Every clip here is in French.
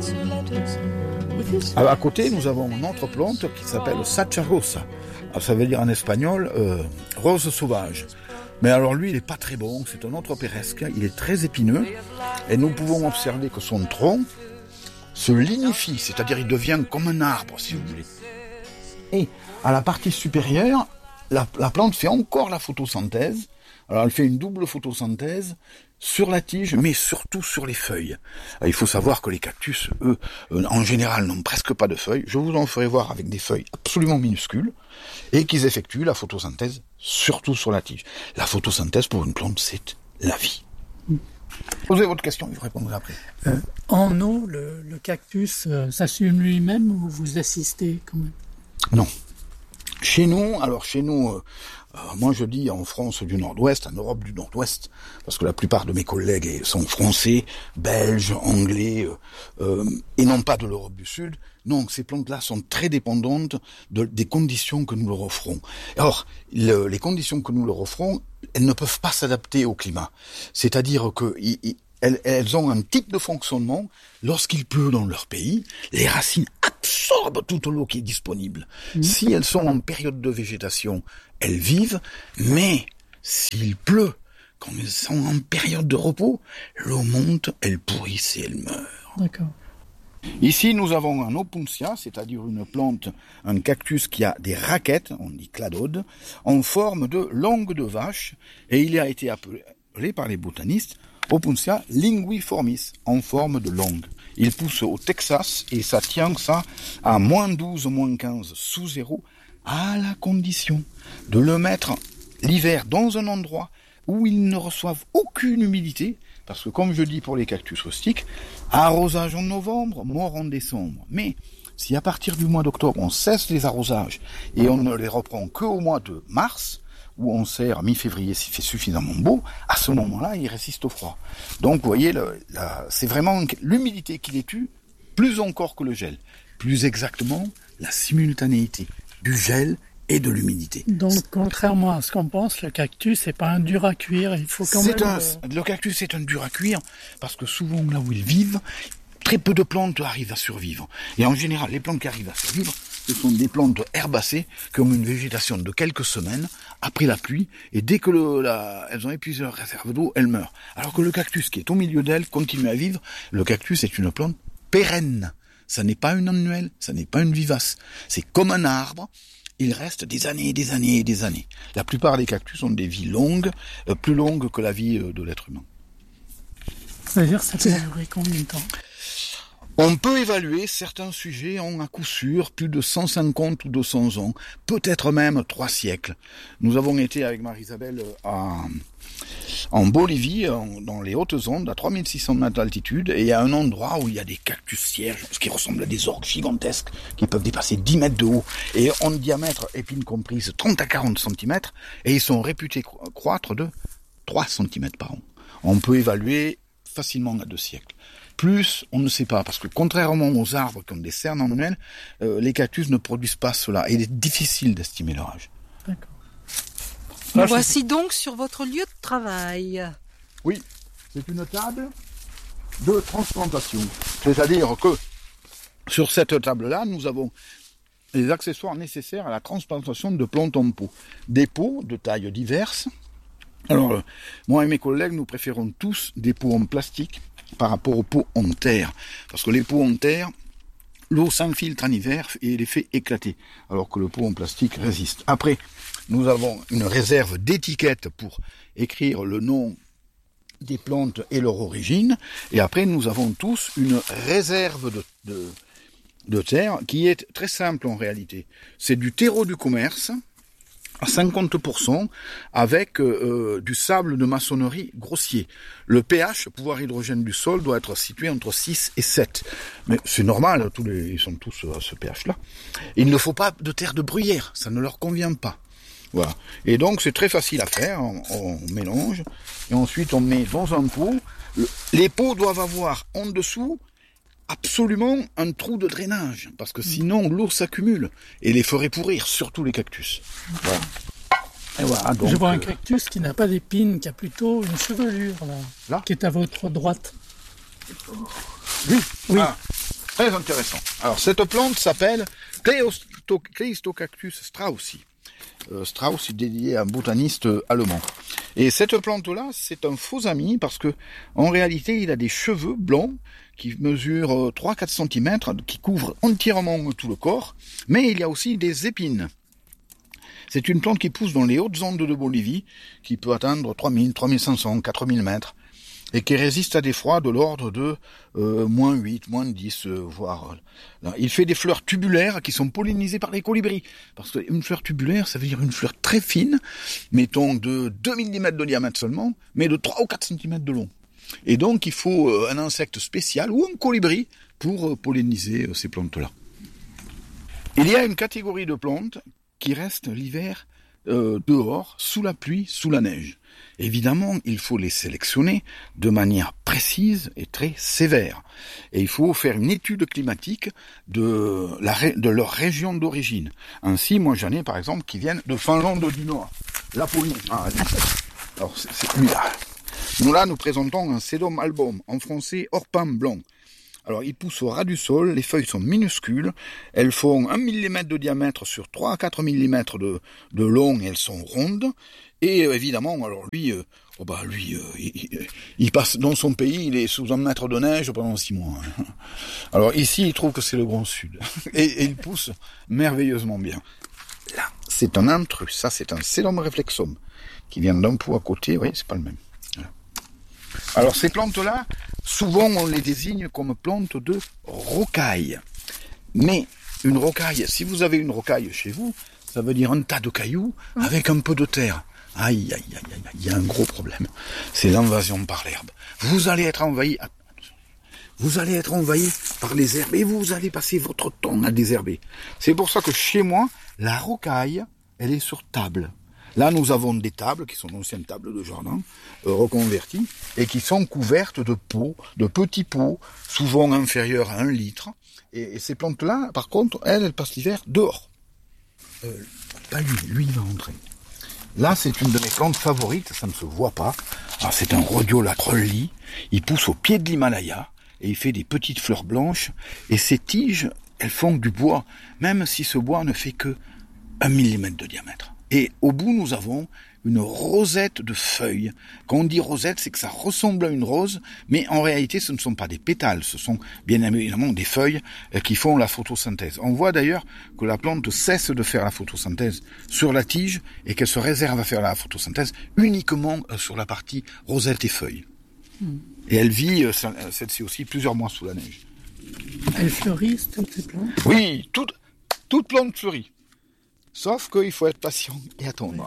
À côté, nous avons une autre plante qui s'appelle Sacha rosa. Ça veut dire en espagnol rose sauvage. Mais alors lui, il n'est pas très bon, c'est un autre péresque, il est très épineux, et nous pouvons observer que son tronc se lignifie, c'est-à-dire il devient comme un arbre, si vous voulez. Et à la partie supérieure, la plante fait encore la photosynthèse. Alors elle fait une double photosynthèse sur la tige, mais surtout sur les feuilles. Alors, il faut savoir que les cactus, eux, en général, n'ont presque pas de feuilles. Je vous en ferai voir avec des feuilles absolument minuscules, et qu'ils effectuent la photosynthèse surtout sur la tige. La photosynthèse pour une plante, c'est la vie. Posez votre question, je vous répondrai après. En eau, le cactus s'assume lui-même ou vous assistez quand même? Non. Chez nous, moi je dis en France du Nord-Ouest, en Europe du Nord-Ouest, parce que la plupart de mes collègues sont français, belges, anglais, et non pas de l'Europe du Sud. Donc ces plantes-là sont très dépendantes des conditions que nous leur offrons. Or, les conditions que nous leur offrons, elles ne peuvent pas s'adapter au climat. C'est-à-dire que elles ont un type de fonctionnement. Lorsqu'il pleut dans leur pays, les racines absorbent toute l'eau qui est disponible. Si elles sont en période de végétation, elles vivent, mais s'il pleut, quand elles sont en période de repos, l'eau monte, elle pourrisse et elle meurt. D'accord. Ici, nous avons un opuntia, c'est-à-dire une plante, un cactus qui a des raquettes, on dit cladode, en forme de langue de vache, et il a été appelé par les botanistes Opuntia linguiformis, en forme de langue. Il pousse au Texas et ça tient ça à -12, -15 sous zéro, à la condition de le mettre l'hiver dans un endroit où ils ne reçoivent aucune humidité, parce que comme je dis pour les cactus rustiques, arrosage en novembre, mort en décembre. Mais si à partir du mois d'octobre on cesse les arrosages et on ne les reprend qu'au mois de mars, où on serre mi-février s'il fait suffisamment beau, à ce moment-là, il résiste au froid. Donc, vous voyez, c'est vraiment l'humidité qui les tue, plus encore que le gel. Plus exactement, la simultanéité du gel et de l'humidité. Donc, contrairement à ce qu'on pense, le cactus, c'est pas un dur à cuire, il faut quand même... Le cactus est un dur à cuire, parce que souvent, là où ils vivent, très peu de plantes arrivent à survivre. Et en général, les plantes qui arrivent à survivre, ce sont des plantes herbacées qui ont une végétation de quelques semaines après la pluie, et dès que elles ont épuisé leur réserve d'eau, elles meurent. Alors que le cactus qui est au milieu d'elles continue à vivre. Le cactus est une plante pérenne. Ça n'est pas une annuelle, ça n'est pas une vivace. C'est comme un arbre. Il reste des années et des années et des années. La plupart des cactus ont des vies longues, plus longues que la vie de l'être humain. C'est-à-dire, ça peut durer combien de temps ? On peut évaluer, certains sujets ont à coup sûr plus de 150 ou 200 ans, peut-être même 3 siècles. Nous avons été avec Marie-Isabelle en Bolivie, dans les hautes ondes, à 3600 mètres d'altitude, et il y a un endroit où il y a des cactus cierges, ce qui ressemble à des orgues gigantesques, qui peuvent dépasser 10 mètres de haut, et en diamètre, épines comprises, 30 à 40 cm, et ils sont réputés croître de 3 cm par an. On peut évaluer facilement à 2 siècles. Plus, on ne sait pas, parce que contrairement aux arbres qui ont des cernes annuelles, les cactus ne produisent pas cela, et il est difficile d'estimer leur âge. D'accord. Nous voici donc sur votre lieu de travail. Oui, c'est une table de transplantation. C'est-à-dire que sur cette table-là, nous avons les accessoires nécessaires à la transplantation de plantes en pot. Des pots de tailles diverses. Alors, moi et mes collègues, nous préférons tous des pots en plastique par rapport aux pots en terre. Parce que les pots en terre, l'eau s'infiltre en hiver et les fait éclater, alors que le pot en plastique résiste. Après, nous avons une réserve d'étiquettes pour écrire le nom des plantes et leur origine. Et après, nous avons tous une réserve de terre qui est très simple en réalité. C'est du terreau du commerce à 50% avec du sable de maçonnerie grossier. Le pH, le pouvoir hydrogène du sol, doit être situé entre 6 et 7. Mais c'est normal, ils sont tous à ce pH-là. Il ne faut pas de terre de bruyère, ça ne leur convient pas. Voilà. Et donc c'est très facile à faire, on mélange, et ensuite on met dans un pot. Les pots doivent avoir en dessous absolument un trou de drainage, parce que sinon l'eau s'accumule et les ferait pourrir, surtout les cactus. Voilà. Et voilà, donc, je vois un cactus qui n'a pas d'épines, qui a plutôt une chevelure, là, qui est à votre droite. Oui. Oui. Ah, Très intéressant. Alors, cette plante s'appelle Cleistocactus straussii. Strauss est dédié à un botaniste allemand. Et cette plante-là, c'est un faux ami parce que, en réalité, il a des cheveux blancs qui mesurent 3-4 cm, qui couvrent entièrement tout le corps, mais il y a aussi des épines. C'est une plante qui pousse dans les hautes Andes de Bolivie, qui peut atteindre 3000, 3500, 4000 mètres, et qui résiste à des froids de l'ordre de -8, -10, voire... Là. Il fait des fleurs tubulaires qui sont pollinisées par les colibris. Parce qu'une fleur tubulaire, ça veut dire une fleur très fine, mettons de 2 mm de diamètre seulement, mais de 3 ou 4 cm de long. Et donc, il faut un insecte spécial ou un colibri pour polliniser ces plantes-là. Il y a une catégorie de plantes qui restent l'hiver dehors, sous la pluie, sous la neige. Évidemment, il faut les sélectionner de manière précise et très sévère. Et il faut faire une étude climatique de leur région d'origine. Ainsi, moi j'en ai par exemple qui viennent de Finlande du Nord. Laponie. Alors, c'est lui-là. Nous là, nous présentons un Sedum album, en français Orpin blanc. Alors, il pousse au ras du sol, les feuilles sont minuscules, elles font 1 mm de diamètre sur 3 à 4 mm de long et elles sont rondes. Et évidemment, alors lui, il passe dans son pays, il est sous 1 mètre de neige pendant 6 mois. Alors ici, il trouve que c'est le Grand Sud. Et il pousse merveilleusement bien. Là, c'est un intrus, ça c'est un Sedum reflexum, qui vient d'un pot à côté, oui, c'est pas le même. Alors ces plantes-là, souvent on les désigne comme plantes de rocaille. Mais une rocaille, si vous avez une rocaille chez vous, ça veut dire un tas de cailloux avec un peu de terre. Aïe, aïe, aïe, aïe, il y a un gros problème. C'est l'invasion par l'herbe. Vous allez être envahi par les herbes et vous allez passer votre temps à désherber. C'est pour ça que chez moi, la rocaille, elle est sur table. Là, nous avons des tables qui sont d'anciennes tables de jardin, reconverties, et qui sont couvertes de pots, de petits pots, souvent inférieurs à 1 litre. Et ces plantes-là, par contre, elles passent l'hiver dehors. Pas lui, il va rentrer. Là, c'est une de mes plantes favorites, ça ne se voit pas. Alors, c'est un Rhodiola trulli, il pousse au pied de l'Himalaya, et il fait des petites fleurs blanches, et ses tiges, elles font du bois, même si ce bois ne fait que 1 mm de diamètre. Et au bout, nous avons une rosette de feuilles. Quand on dit rosette, c'est que ça ressemble à une rose, mais en réalité, ce ne sont pas des pétales, ce sont bien évidemment des feuilles qui font la photosynthèse. On voit d'ailleurs que la plante cesse de faire la photosynthèse sur la tige et qu'elle se réserve à faire la photosynthèse uniquement sur la partie rosette et feuilles. Et elle vit, celle-ci aussi, plusieurs mois sous la neige. Elles fleurissent, toutes ces plantes? Oui, toute plante fleurit. Sauf qu'il faut être patient et attendre.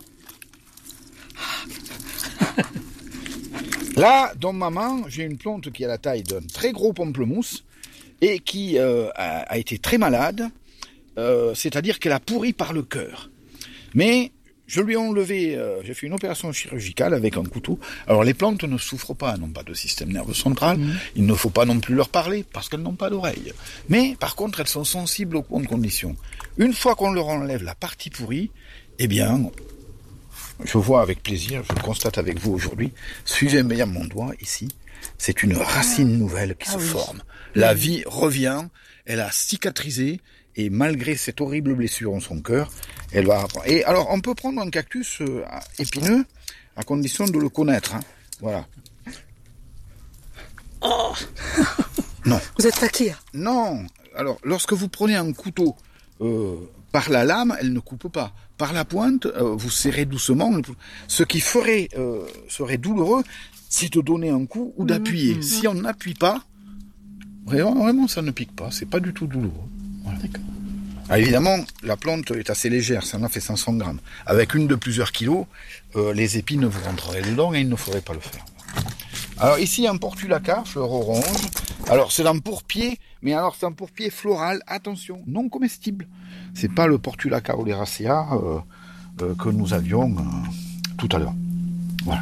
Là, dans ma main, j'ai une plante qui a la taille d'un très gros pamplemousse et qui a été très malade, c'est-à-dire qu'elle a pourri par le cœur. Mais je lui ai enlevé, j'ai fait une opération chirurgicale avec un couteau. Alors les plantes ne souffrent pas, elles n'ont pas de système nerveux central, il ne faut pas non plus leur parler parce qu'elles n'ont pas d'oreilles. Mais par contre, elles sont sensibles aux bonnes conditions. Une fois qu'on leur enlève la partie pourrie, eh bien, je vois avec plaisir, je le constate avec vous aujourd'hui, suivez bien mon doigt ici, c'est une racine nouvelle qui se forme. La vie revient, elle a cicatrisé, et malgré cette horrible blessure en son cœur, elle va apprendre. Et alors, on peut prendre un cactus épineux, à condition de le connaître. Hein. Voilà. Oh. Non. Vous êtes taqué. Non. Alors, lorsque vous prenez un couteau par la lame, elle ne coupe pas. Par la pointe, vous serrez doucement. Ce qui serait douloureux, c'est de donner un coup ou d'appuyer. Si on n'appuie pas, vraiment, ça ne pique pas. C'est pas du tout douloureux. Voilà. D'accord. Alors évidemment, la plante est assez légère, ça en a fait 500 grammes. Avec une de plusieurs kilos, les épines vous rentreraient dedans et il ne faudrait pas le faire. Alors ici, un portulaca, fleur orange. Alors c'est un pourpier, mais alors c'est un pourpier floral, attention, non comestible. C'est pas le portulaca oleracea que nous avions tout à l'heure. Voilà.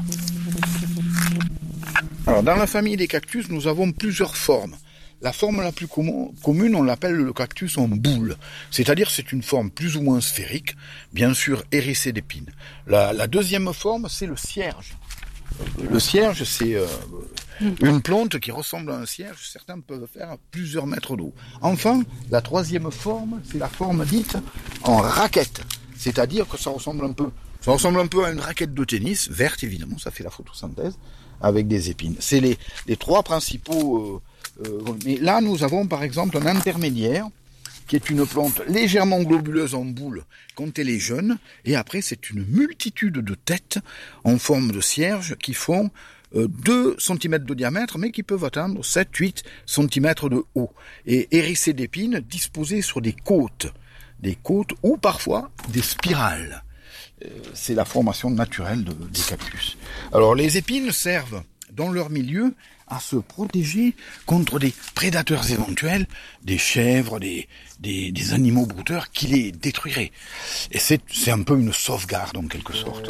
Alors dans la famille des cactus, nous avons plusieurs formes. La forme la plus commune, on l'appelle le cactus en boule. C'est-à-dire c'est une forme plus ou moins sphérique, bien sûr hérissée d'épines. La deuxième forme, c'est le cierge. Le cierge, c'est une plante qui ressemble à un cierge. Certains peuvent faire plusieurs mètres d'eau. Enfin, la troisième forme, c'est la forme dite en raquette. C'est-à-dire que ça ressemble un peu à une raquette de tennis, verte évidemment, ça fait la photosynthèse, avec des épines. C'est les trois principaux. Mais là, nous avons par exemple un intermédiaire, qui est une plante légèrement globuleuse en boule quand elle est jeune, et après c'est une multitude de têtes en forme de cierge qui font 2 cm de diamètre, mais qui peuvent atteindre 7-8 cm de haut, et hérissées d'épines disposées sur des côtes ou parfois des spirales. C'est la formation naturelle des cactus. Alors les épines servent dans leur milieu à se protéger contre des prédateurs éventuels, des chèvres, des animaux brouteurs qui les détruiraient. Et c'est un peu une sauvegarde en quelque sorte.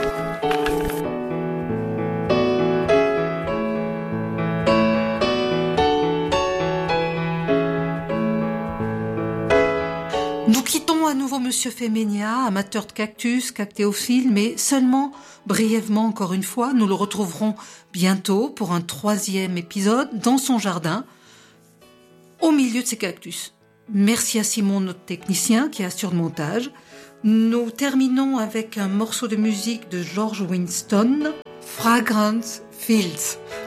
Nous quittons à nouveau Monsieur Féménia, amateur de cactus, cactéophile, mais seulement brièvement encore une fois. Nous le retrouverons bientôt pour un 3e épisode dans son jardin, au milieu de ses cactus. Merci à Simon, notre technicien, qui assure le montage. Nous terminons avec un morceau de musique de George Winston, Fragrant Fields.